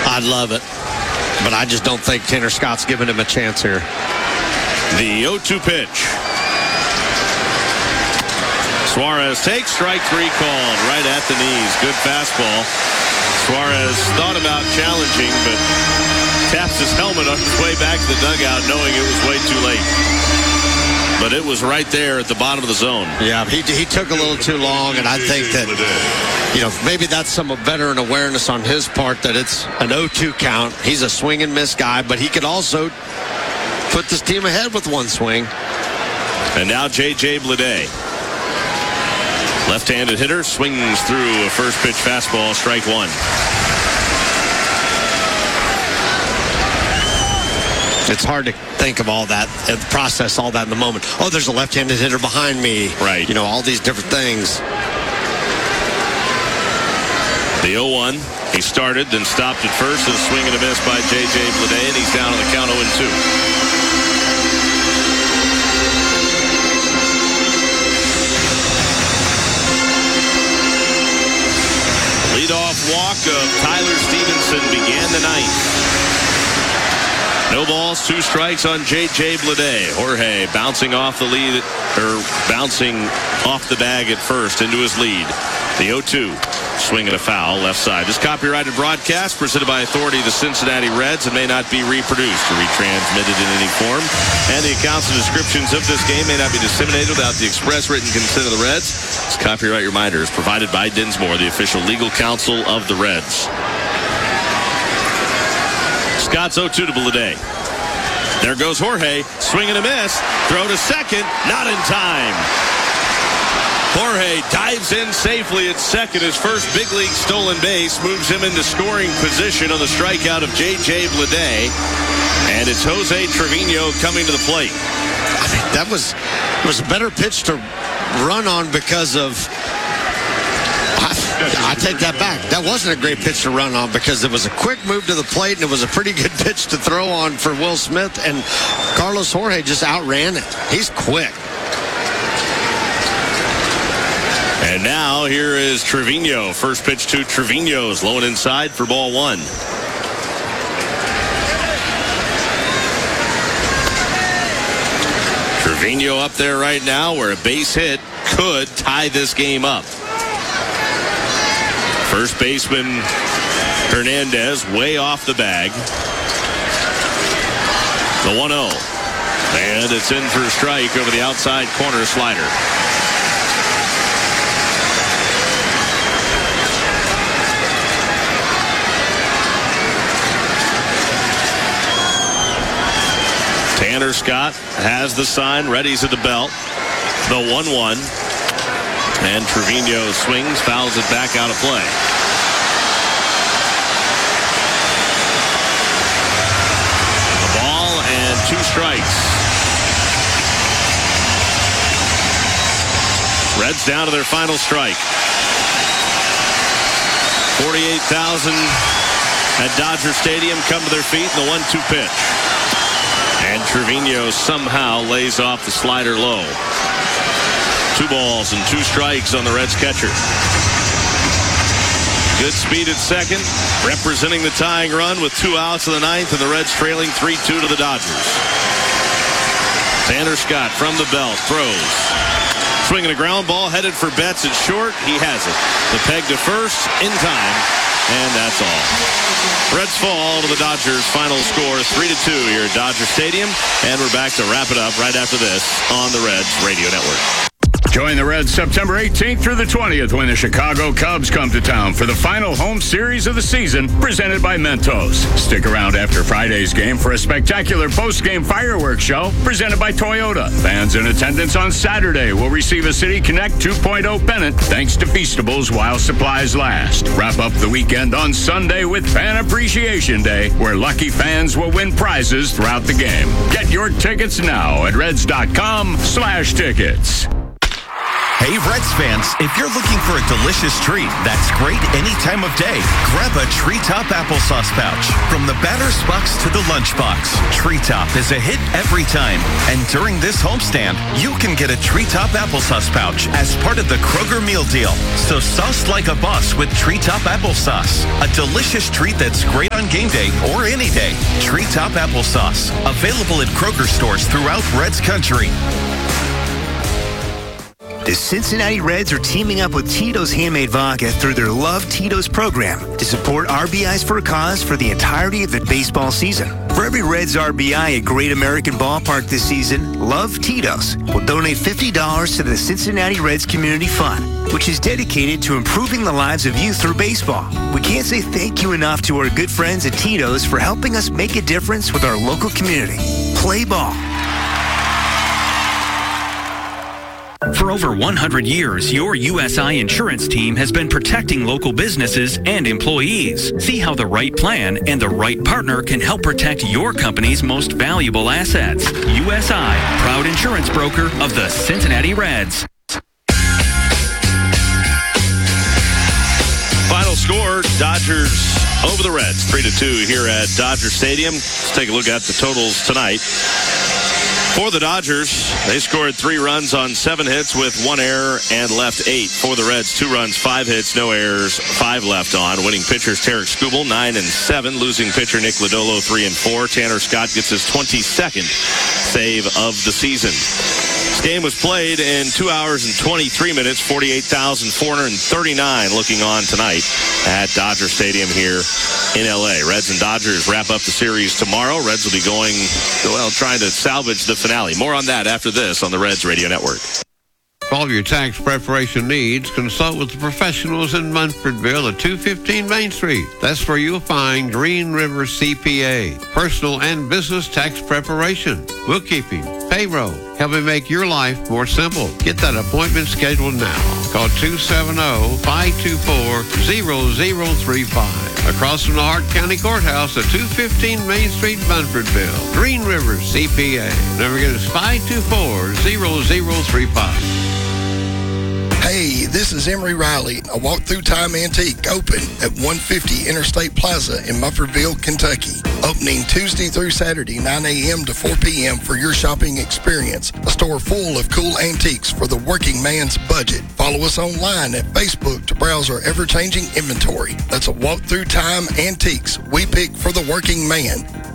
I'd love it. But I just don't think Tanner Scott's giving him a chance here. The 0-2 pitch. Suarez takes strike 3 called right at the knees. Good fastball. Suarez thought about challenging, but taps his helmet on his way back to the dugout knowing it was way too late. But it was right there at the bottom of the zone. Yeah, he took a little too long, and I think that, maybe that's some veteran awareness on his part that it's an 0-2 count. He's a swing and miss guy, but he could also put this team ahead with one swing. And now J.J. Bleday. Left-handed hitter swings through a first pitch fastball, strike 1. It's hard to think of all that, process all that in the moment. Oh, there's a left-handed hitter behind me. Right. All these different things. The 0-1. He started, then stopped at first, and a swing and a miss by J.J. Bleday, and he's down on the count 0-2. Leadoff walk of Tyler Stevenson began the ninth. No balls, 2 strikes on J.J. Bleday. Jorge bouncing off the lead, or bouncing off the bag at first into his lead. The 0-2. Swing and a foul, left side. This copyrighted broadcast presented by authority of the Cincinnati Reds and may not be reproduced or retransmitted in any form. And the accounts and descriptions of this game may not be disseminated without the express written consent of the Reds. This copyright reminder is provided by Dinsmore, the official legal counsel of the Reds. Scott's 0-2 to Bleday. There goes Jorge. Swing and a miss. Throw to second. Not in time. Jorge dives in safely at second. His first big league stolen base moves him into scoring position on the strikeout of J.J. Bleday. And it's Jose Trevino coming to the plate. That was a better pitch to run on because of... I take that back. That wasn't a great pitch to run on because it was a quick move to the plate and it was a pretty good pitch to throw on for Will Smith, and Carlos Jorge just outran it. He's quick. And now here is Trevino. First pitch to Trevino's low and inside for ball 1. Trevino up there right now where a base hit could tie this game up. First baseman Hernandez way off the bag. The 1-0. And it's in for a strike over the outside corner slider. Tanner Scott has the sign, readies at the belt. The 1-1. And Trevino swings, fouls it back out of play. A ball and 2 strikes. Reds down to their final strike. 48,000 at Dodger Stadium come to their feet in the 1-2 pitch. And Trevino somehow lays off the slider low. 2 balls and 2 strikes on the Reds catcher. Good speed at second, representing the tying run with 2 outs in the ninth, and the Reds trailing 3-2 to the Dodgers. Tanner Scott from the belt throws. Swinging a ground ball headed for Betts at short. He has it. The peg to first in time, and that's all. Reds fall to the Dodgers. Final score 3-2 here at Dodger Stadium, and we're back to wrap it up right after this on the Reds Radio Network. Join the Reds September 18th through the 20th when the Chicago Cubs come to town for the final home series of the season, presented by Mentos. Stick around after Friday's game for a spectacular post-game fireworks show presented by Toyota. Fans in attendance on Saturday will receive a City Connect 2.0 pennant thanks to Feastables while supplies last. Wrap up the weekend on Sunday with Fan Appreciation Day, where lucky fans will win prizes throughout the game. Get your tickets now at Reds.com/tickets. Hey, Reds fans, if you're looking for a delicious treat that's great any time of day, grab a Treetop applesauce pouch. From the batter's box to the lunchbox, Treetop is a hit every time. And during this homestand, you can get a Treetop applesauce pouch as part of the Kroger meal deal. So sauce like a boss with Treetop applesauce. A delicious treat that's great on game day or any day. Treetop applesauce. Available at Kroger stores throughout Reds country. The Cincinnati Reds are teaming up with Tito's Handmade Vodka through their Love Tito's program to support RBIs for a Cause for the entirety of the baseball season. For every Reds RBI at Great American Ballpark this season, Love Tito's will donate $50 to the Cincinnati Reds Community Fund, which is dedicated to improving the lives of youth through baseball. We can't say thank you enough to our good friends at Tito's for helping us make a difference with our local community. Play ball. For over 100 years, your USI insurance team has been protecting local businesses and employees. See how the right plan and the right partner can help protect your company's most valuable assets. USI, proud insurance broker of the Cincinnati Reds. Final score, Dodgers over the Reds, 3-2 here at Dodger Stadium. Let's take a look at the totals tonight. For the Dodgers, they scored 3 runs on 7 hits with 1 error and left 8. For the Reds, 2 runs, 5 hits, no errors, 5 left on. Winning pitchers Tarek Skubal, 9-7. Losing pitcher Nick Lodolo, 3-4. Tanner Scott gets his 22nd save of the season. This game was played in 2 hours and 23 minutes, 48,439 looking on tonight at Dodger Stadium here in L.A. Reds and Dodgers wrap up the series tomorrow. Reds will be trying to salvage the finale. More on that after this on the Reds Radio Network. For all of your tax preparation needs, consult with the professionals in Munfordville at 215 Main Street. That's where you'll find Green River CPA, personal and business tax preparation, bookkeeping, payroll, helping make your life more simple. Get that appointment scheduled now. Call 270-524-0035. Across from the Hart County Courthouse at 215 Main Street, Munfordville. Green River CPA. Never get us 524-0035. Hey, this is Emery Riley. A walk-through time antique open at 150 Interstate Plaza in Munfordville, Kentucky. Opening Tuesday through Saturday, 9 a.m. to 4 p.m. for your shopping experience. A store full of cool antiques for the working man's budget. Follow us online at Facebook to browse our ever-changing inventory. That's a walk-through time antiques we pick for the working man.